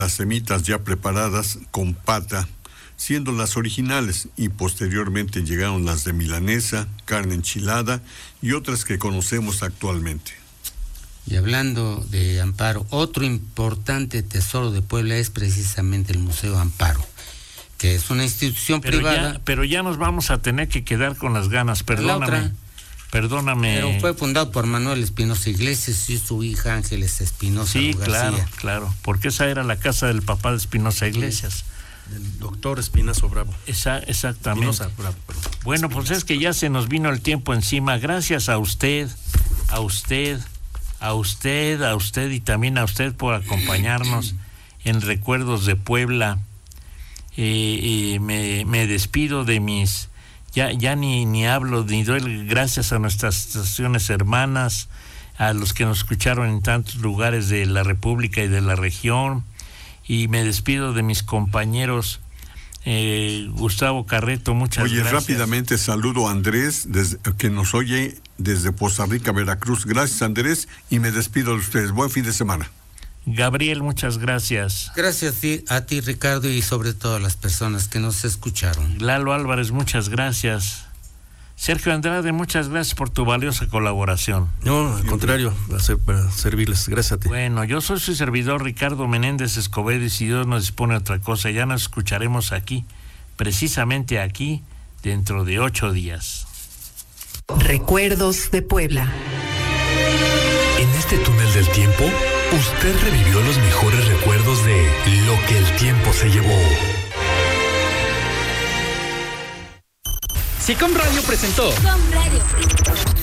las semitas ya preparadas con pata, siendo las originales, y posteriormente llegaron las de milanesa, carne enchilada y otras que conocemos actualmente. Y hablando de Amparo, otro importante tesoro de Puebla es precisamente el Museo Amparo, que es una institución privada. Pero ya nos vamos a tener que quedar con las ganas, perdóname. Pero fue fundado por Manuel Espinosa Iglesias y su hija Ángeles Espinosa García. Claro, porque esa era la casa del papá de Espinosa Iglesias. Del doctor Espinazo Bravo. Exactamente. Espinosa Bravo, perdón. Bueno, pues es que ya se nos vino el tiempo encima. Gracias a usted y también a usted por acompañarnos en Recuerdos de Puebla. Me despido de mis... Ya ni hablo, ni doy gracias a nuestras estaciones hermanas, a los que nos escucharon en tantos lugares de la República y de la región, y me despido de mis compañeros. Gustavo Carreto, muchas gracias. Oye, rápidamente saludo a Andrés, que nos oye desde Poza Rica, Veracruz. Gracias, Andrés, y me despido de ustedes. Buen fin de semana. Gabriel, muchas gracias. Gracias a ti, Ricardo, y sobre todo a las personas que nos escucharon. Lalo Álvarez, muchas gracias. Sergio Andrade, muchas gracias por tu valiosa colaboración. No, al contrario, para servirles. Gracias a ti. Bueno, yo soy su servidor Ricardo Menéndez Escobedo, y si Dios nos dispone otra cosa, ya nos escucharemos aquí, precisamente aquí, dentro de 8 días. Recuerdos de Puebla. En este túnel del tiempo, usted revivió los mejores recuerdos de lo que el tiempo se llevó. SICOM Radio presentó